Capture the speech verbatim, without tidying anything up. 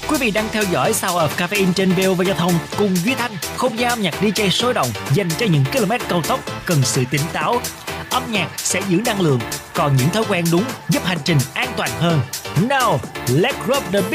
Quý vị đang theo dõi Sound of Caffeine trên vê o vê Giao thông cùng Duy Thanh, không gian âm nhạc đi jay sôi động dành cho những km cao tốc cần sự tỉnh táo. Âm nhạc sẽ giữ năng lượng, còn những thói quen đúng giúp hành trình an toàn hơn. Now, let's rock the beat.